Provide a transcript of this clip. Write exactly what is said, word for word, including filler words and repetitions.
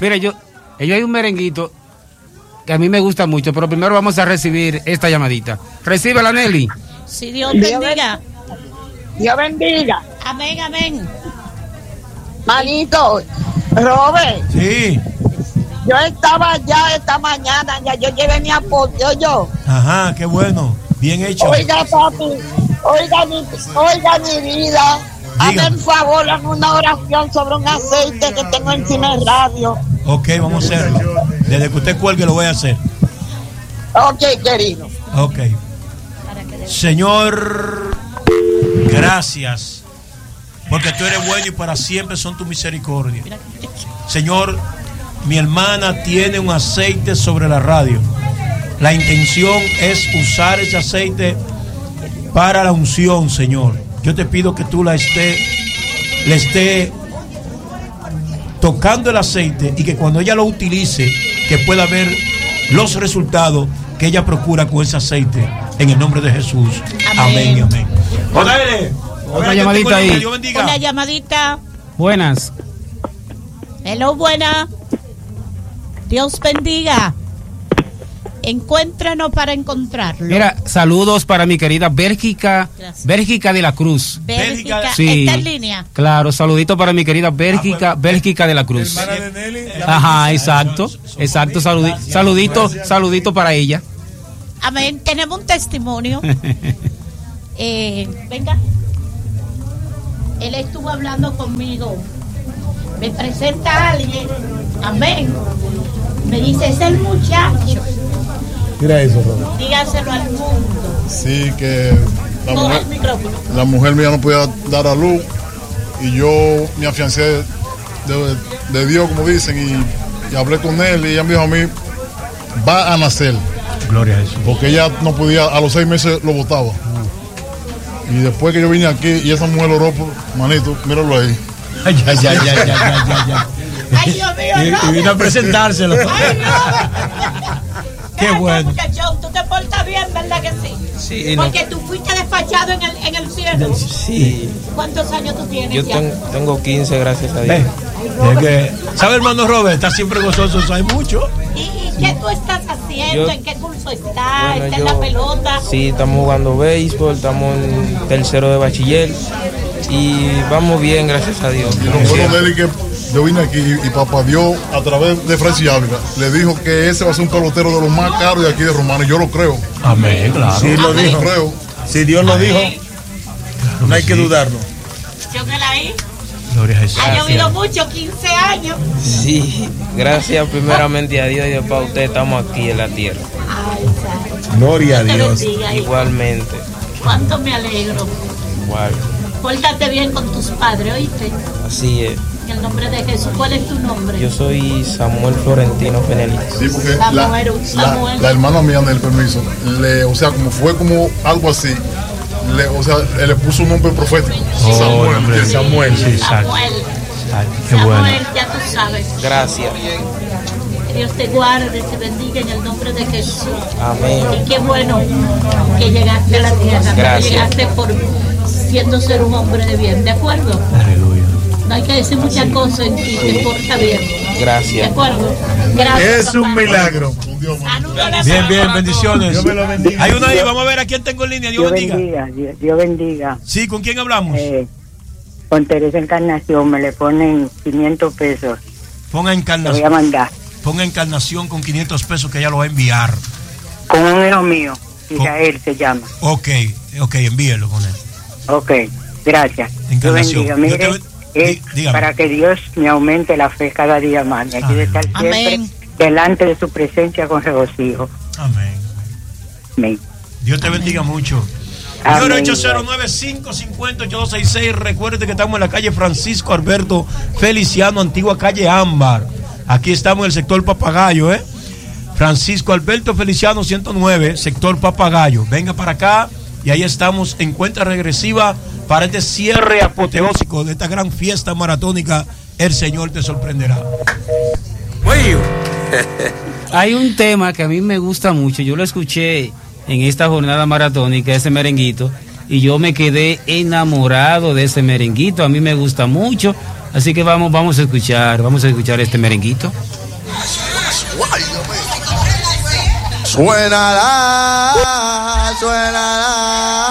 Mira, yo, ellos hay un merenguito que a mí me gusta mucho, pero primero vamos a recibir esta llamadita. Recíbela, Nelly. Sí, Dios bendiga. Dios bendiga. Amén, amén. Manito, Robert. Sí. Yo estaba ya esta mañana, ya yo llevé mi apoyo yo. Ajá, qué bueno. Bien hecho. Oiga, papi, oiga mi, oiga mi vida. Hazme el favor, hazme una oración sobre un aceite que tengo encima del radio. Ok, vamos a hacerlo. Desde que usted cuelgue lo voy a hacer. Ok, querido. Ok. Señor, gracias, porque tú eres bueno y para siempre son tu misericordia. Señor, mi hermana tiene un aceite sobre la radio. La intención es usar ese aceite para la unción, Señor. Yo te pido que tú la esté, le esté tocando el aceite y que cuando ella lo utilice, que pueda ver los resultados que ella procura con ese aceite. En el nombre de Jesús. Amén y amén. Hola, Una llamadita ahí. Dios bendiga. Una llamadita. Buenas. Hello, buena. Dios bendiga. Encuéntrenos para encontrarlo. Mira, saludos para mi querida Bélgica, Gracias. Bélgica de la Cruz. Bélgica, Sí, está en línea. claro, saludito para mi querida Bélgica, Bélgica de la Cruz. Ajá, exacto, exacto, saludi- saludito, saludito para ella. Amén. Tenemos un testimonio. eh, venga. Él estuvo hablando conmigo. Me presenta a alguien. Amén. Me dice, es el muchacho. Mira eso, Robert. Dígaselo al mundo. Sí, que la Coge mujer, el micrófono. la mujer mía no podía dar a luz y yo me afiancé de, de, de Dios, como dicen, y, y hablé con él y ella me dijo a mí, va a nacer. Gloria a Jesús. Porque ella no podía, a los seis meses lo botaba. Y después que yo vine aquí y esa mujer oró por, manito, míralo ahí. Ay, ay, ay, ay, ay, ay, ay. Ay, Dios mío, Y, y vino a presentárselo. Ay, no. Qué bueno. Muchachón, tú te portas bien, ¿verdad que sí? Sí, no. Porque tú fuiste despachado en el, en el cielo. Sí. ¿Cuántos años tú tienes Yo ya? ten- tengo quince, gracias a Dios. Ve. Es que, ¿sabe, hermano Robert? Está siempre gozoso, eso hay mucho. ¿Y, y qué tú estás haciendo? Yo- ¿En qué curso estás? Bueno, ¿Estás yo- en la pelota? Sí, estamos jugando béisbol, estamos en tercero de bachiller y vamos bien, gracias a Dios. Y lo bueno de él es que yo vine aquí y, y papá Dios, a través de Francis Ávila, le dijo que ese va a ser un pelotero de los más caros de aquí de Romano, y yo lo creo. Amén, claro. Sí, lo Yo dijo. lo creo. Si Dios lo dijo, no hay que dudarlo. Yo que la vi. Gloria a Jesús. Ha llovido mucho, quince años. Sí, gracias primeramente a Dios y después a usted estamos aquí en la tierra. Ay, santo. Gloria a Te Dios. bendiga, hijo. Igualmente, Cuánto me alegro. igual, Pórtate bien con tus padres, ¿oíste? así es. En el nombre de Jesús. ¿Cuál es tu nombre? Yo soy Samuel Florentino Fenelí. Sí, porque la, Samuel, la, Samuel. la hermana mía del permiso, le, o sea, como fue como algo así, le, o sea, él le puso un nombre profético. Oh, Samuel. hombre, Samuel. sí, exacto. Samuel. Ay, qué bueno. Samuel, ya tú sabes. Gracias. Que Dios te guarde, te bendiga en el nombre de Jesús. Amén. Y qué bueno que llegaste a la tierra. pero Gracias. Llegaste por siendo ser un hombre de bien, ¿de acuerdo? Aleluya. No hay que decir muchas cosas en ti, te porta bien. ¿De Gracias. acuerdo? Gracias. Es un papá. milagro. Saludos. Bien, bien, bendiciones. Dios me lo bendiga. Hay una ahí, vamos a ver a quién tengo en línea. Dios Dios bendiga. bendiga, Dios, Dios bendiga. Sí, ¿con quién hablamos? Eh, con Teresa Encarnación me le ponen quinientos pesos. Ponga Te voy a encarnación. mandar. Ponga encarnación con quinientos pesos que ella lo va a enviar. Con un hijo mío, Israel se llama. Ok, ok, envíelo con él. Ok, gracias. Dios Encarnación. bendiga. Yo Mire, te- es dí- dígame. para que Dios me aumente la fe cada día más. Y aquí de estar siempre Amén. delante de su presencia con regocijo. Amén. Amén. Dios te bendiga mucho. Amén. Señor, ocho cero nueve, cinco cinco cero, ocho dos seis seis. Recuerde que estamos en la calle Francisco Alberto Feliciano, antigua calle Ámbar. Aquí estamos en el sector Papagayo, ¿eh? Francisco Alberto Feliciano ciento nueve, sector Papagayo. Venga para acá y ahí estamos en cuenta regresiva para este cierre apoteósico de esta gran fiesta maratónica. El Señor te sorprenderá. Hay un tema que a mí me gusta mucho, yo lo escuché en esta jornada maratónica, ese merenguito, y yo me quedé enamorado de ese merenguito, a mí me gusta mucho, Así que vamos, vamos a escuchar, vamos a escuchar este merenguito. Suena la, suena la.